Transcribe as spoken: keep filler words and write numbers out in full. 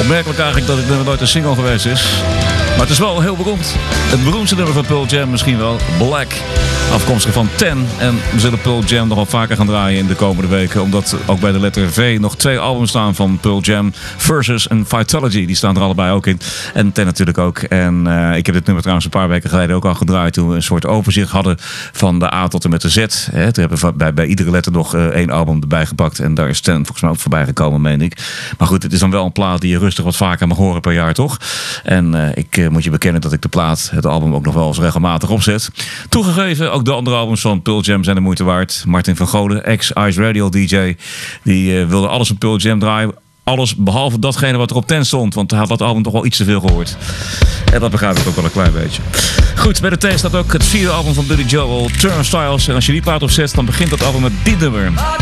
Opmerkelijk eigenlijk dat het nummer nooit een single geweest is. Maar het is wel heel beroemd. Het beroemdste nummer van Pearl Jam misschien wel. Black. Afkomstig van Ten. En we zullen Pearl Jam nog wel vaker gaan draaien in de komende weken. Omdat ook bij de letter V nog twee albums staan van Pearl Jam. Versus en Vitalogy. Die staan er allebei ook in. En Ten natuurlijk ook. En uh, ik heb dit nummer trouwens een paar weken geleden ook al gedraaid. Toen we een soort overzicht hadden van de A tot en met de Z. Hè, toen hebben we bij, bij iedere letter nog uh, één album erbij gepakt. En daar is Ten volgens mij ook voorbij gekomen, meen ik. Maar goed, het is dan wel een plaat die je rustig wat vaker mag horen per jaar, toch? En uh, ik uh, moet je bekennen dat ik de plaat, het album, ook nog wel eens regelmatig opzet. Toegegeven, ook de andere albums van Pearl Jam zijn de moeite waard. Martin van Golen, ex-Ice Radio D J, die uh, wilde alles van Pearl Jam draaien. Alles behalve datgene wat er op Ten stond. Want hij had dat album toch wel iets te veel gehoord. En dat begrijp ik ook wel een klein beetje. Goed, bij de T staat ook het vierde album van Billy Joel, Turnstiles. En als je die plaat opzet, dan begint dat album met dit nummer.